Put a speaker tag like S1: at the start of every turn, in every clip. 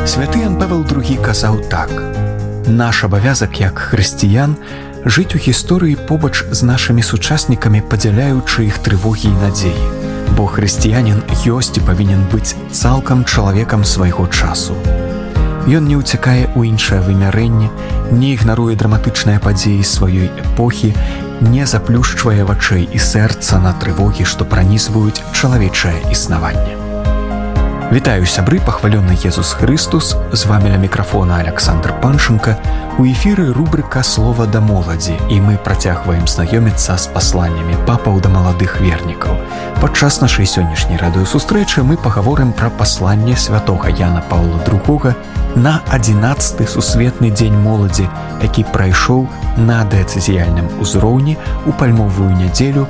S1: Святы Ян Павел II казаў так: «Наш абавязак як хрысціян жыць у гісторыі побач з нашымі сучаснікамі, падзяляючы іх трывогі і надзеі, бо хрысціянін ёсць і павінен быць цалкам чалавекам свайго часу. Ён не ўцякае ў іншае вымярэнне, не ігнаруе драматычныя падзеі сваёй эпохі, не заплюшчвае вачэй і сэрца на трывогі, што пранізваюць чалавечае існаванне». Вітаю, сябры, пахвалёны Езус Христус, з вамі ля мікрафона Александр Панченко. У эфіры рубрика «Слова да моладзі», і мы працягваем знаёміцца з пасланнямі папаў да маладых вернікаў. Падчас нашай сённяшняй радыёсустрэчы мы пагаворым пра пасланне святога Яна Паўла II на 11-й сусветны дзень моладзі, які прайшоў на дыяцэзіяльным узроўні ў пальмовую нядзелю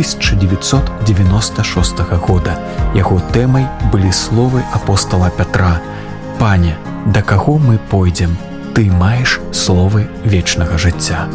S1: 1996 года. Яго тэмай былі словы апостала Пятра: «Пане, да каго мы пойдзем? Ты маеш словы вечнага жыцця».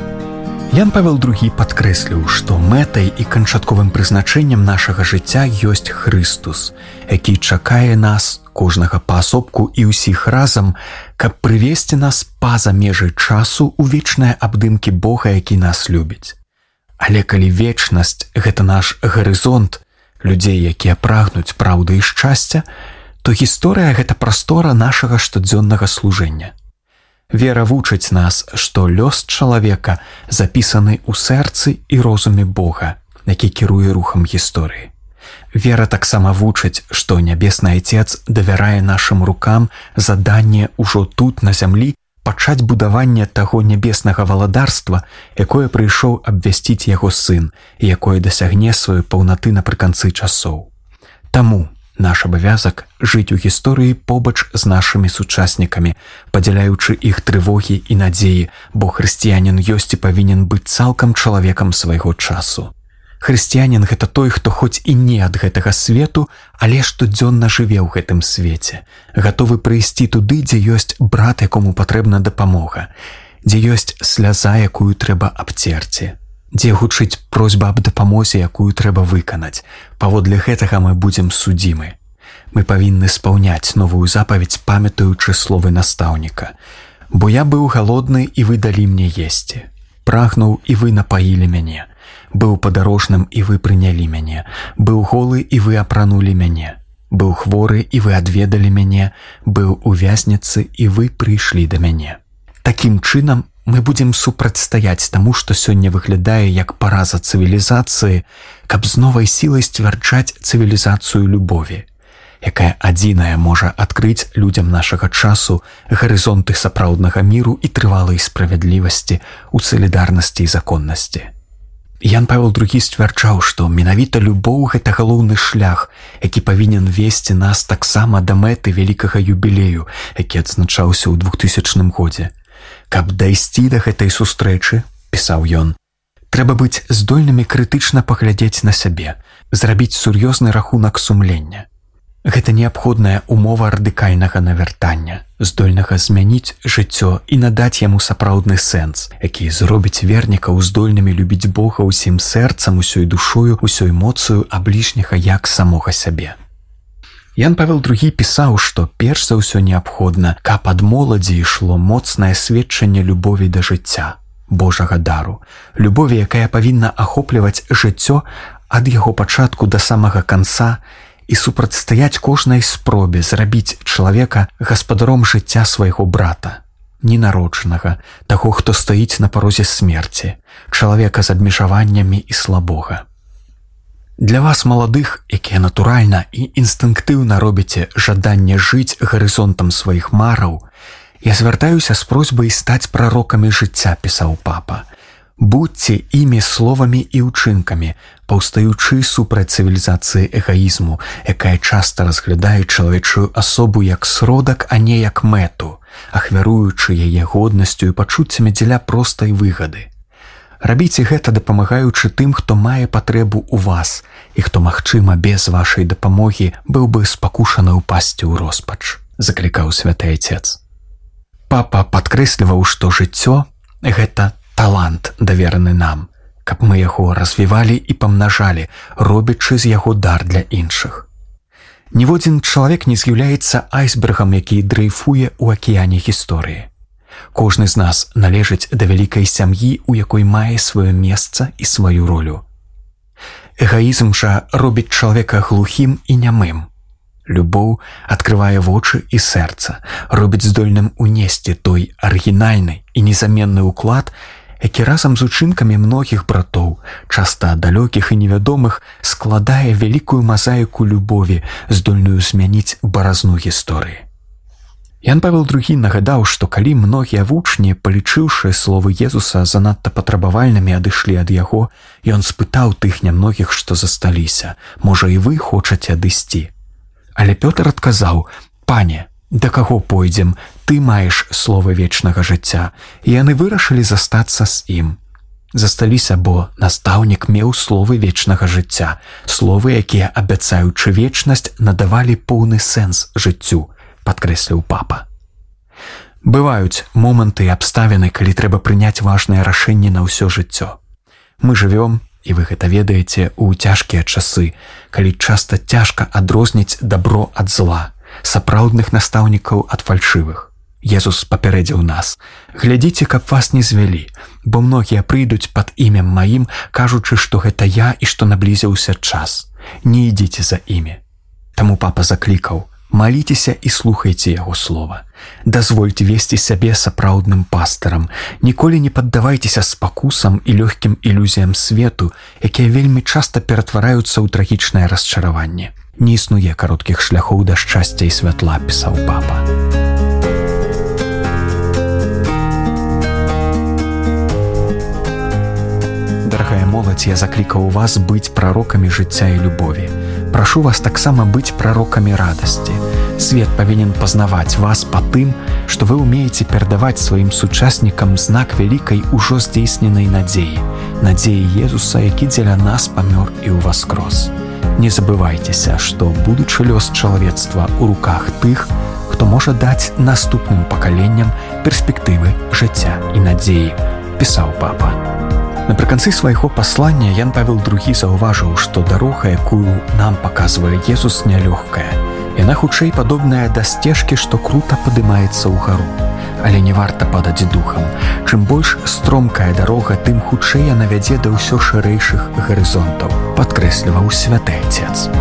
S1: Ян Павел II падкрэсліў, што мэтай і канчатковым прызначэннем нашага жыцця ёсць Христус, які чакае нас, кожнага паасобку і ўсіх разам, каб прывесці нас па-за межы часу ў вечныя абдымкі Бога, які нас любіць. Але калі вечнасць – гэта наш гарызонт, людзей, якія прагнуць праўды і шчасця, то гісторыя – гэта прастора нашага штодзённага служэння. Вера вучыць нас, што лёс чалавека запісаны ў сэрцы і розуме Бога, які кіруе рухам гісторыі. Вера таксама вучыць, што Нябесны Айцец давярае нашым рукам заданне ўжо тут, на зямлі, пачаць будаванне таго нябеснага валадарства, якое прыйшоў абвясціць яго сын і якое дасягне сваёй паўнаты напрыканцы часоў. Таму наш абавязак жыць у гісторыі побач з нашымі сучаснікамі, падзяляючы іх трывогі і надзеі, бо хрысціянін ёсць і павінен быць цалкам чалавекам свайго часу. Хрысціянін – гэта той, хто хоць і не ад гэтага свету, але штодзённа жыве ў гэтым свеце, гатовы прыйсці туды, дзе ёсць брат, якому патрэбна дапамога, дзе ёсць сляза, якую трэба абцерці, дзе гучыць просьба аб дапамозе, якую трэба выканаць. Паводле гэтага мы будзем судзімы. Мы павінны спаўняць новую запаведь, памятаючы словы настаўніка: «Бо я быў галодны, і вы далі мне есці, прагнуў, і вы напаілі мяне, быў падарожным, і вы прынялі мяне, быў голы, і вы апранулі мяне, быў хворы, і вы адведалі мяне, быў у вязніцы, і вы прыйшлі да мяне». Такім чынам мы будзем супрацьстаяць таму, што сёння выглядае як параза цывілізацыі, каб з новай сілай сцвярджаць цывілізацыю любові, якая адзіная можа адкрыць людзям нашага часу гарызонты сапраўднага міру і трывалай справядлівасці ў салідарнасці і законнасці. Ян Павел II сцвярджаў, што менавіта любоў – гэта галоўны шлях, які павінен весці нас таксама да мэты вялікага юбілею, які адзначаўся ў 2000 годзе. «Каб дайсці да гэтай сустрэчы, – пісаў ён, – трэба быць здольнымі крытычна паглядзець на сябе, зрабіць сур'ёзны рахунак сумлення. Гэта неабходная умова радыкальнага навяртання, здольнага змяніць жыццё і надаць яму сапраўдны сэнс, які зробіць вернікаў здольнымі любіць Бога ўсім сэрцам, усёй душою, усёй моцаю, а бліжняга як самога сябе». Ян Павел II пісаў, што перш за ўсё неабходна, каб ад моладзі ішло моцнае сведчанне любові да жыцця, Божага дару, любові, якая павінна ахопліваць жыццё ад яго пачатку да самага канца і супрацьстаяць кожнай спробе зрабіць чалавека гаспадаром жыцця свайго брата, ненароджанага, таго, хто стаіць на парозе смерці, чалавека з абмежаваннямі і слабога. Для вас, маладых, якія натуральна і інстынктыўна робіце жаданне жыць гарызонтам сваіх мараў, я звяртаюся з просьбай стаць прарокамі жыцця, пісаў папа. Будьце імі словамі і ўчынкамі, паўстаючы супраць цывілізацыі эгаізму, якая часта разглядае чалавечую асобу як сродак, а не як мэту, ахвяруючы яе годнасцю і пачуццямі дзеля простай выгады. Рабіце гэта, дапамагаючы тым, хто мае патрэбу ў вас і хто, магчыма, без вашай дапамогі быў бы спакушаны ўпасці ў роспач, заклікаў святы Айцец. Папа падкрэсліваў, што жыццё – гэта талант, давераны нам, каб мы яго развівалі і памнажалі, робячы з яго дар для іншых. Ніводзін чалавек не з'яўляецца айсбергам, які дрейфуе ў акіяне гісторыі. Кожны з нас належыць да вялікай сям'і, у якой мае сваё месца і сваю ролю. Эгаізм жа робіць чалавека глухім і нямым. Любоў адкрывае вочы і сэрца, робіць здольным унесці той арыгінальны і незаменны ўклад, які разам з учынкамі многіх братоў, часта далёкіх і невядомых, складае вялікую мазаіку любові, здольную змяніць баразну гісторыі. Ян Павел II нагадаў, што калі многія вучні, палічыўшы словы Езуса занадта патрабавальнымі, адышлі ад яго, ён спытаў тых нямногіх, што засталіся: «Можа, і вы хочаце адысці?» Але Пётр адказаў: «Пане, да каго пойдзем? Ты маеш словы вечнага жыцця». І яны вырашылі застацца з ім. Засталіся, бо настаўнік меў словы вечнага жыцця, словы, якія, абяцаючы вечнасць, надавалі поўны сэнс жыццю, падкрэсліў папа. Бываюць моманты і абставіны, калі трэба прыняць важныя рашэнні на ўсё жыццё. Мы жывём, і вы гэта ведаеце, у цяжкія часы, калі часта цяжка адрозніць дабро ад зла, сапраўдных настаўнікаў ад фальшывых. Езус папярэдзіў нас: «Глядзіце, каб вас не звялі, бо многія прыйдуць пад імем маім, кажучы, што гэта я і што наблізіўся час. Не ідзіце за імі». Таму папа заклікаў: «Маліцеся і слухайце яго слова. Дазвольце весці сябе сапраўдным пастырам. Ніколі не паддавайцеся спакусам і лёгкім ілюзіям свету, якія вельмі часта ператвараюцца ў трагічнае расчараванне. Не існуе кароткіх шляхоў да шчасця і святла», – пісаў папа. Дарагая моладзь, я заклікаў вас быць прарокамі жыцця і любові. Прашу вас таксама быць прарокамі радасці. Свет павінен пазнаваць вас па тым, што вы ўмееце перадаваць сваім сучаснікам знак вялікай ужо здзейсненай надзеі, надзеі Езуса, які дзеля нас памёр і ўваскрос. Не забывайцеся, што будучы лёс чалавецтва ў руках тых, хто можа даць наступным пакаленням перспектывы жыцця і надзеі, пісаў папа. Напрыканцы свайго паслання Ян Павел II заўважыў, што дарога, якую нам паказвае Езус, нялёгкая. Яна хутчэй падобная да сцежкі, што крута падымаецца ўгару. Але не варта падаць духам. Чым больш стромкая дарога, тым хутчэй яна вядзе да ўсё шырэйшых гарызонтаў, падкрэсліваў святы Отец.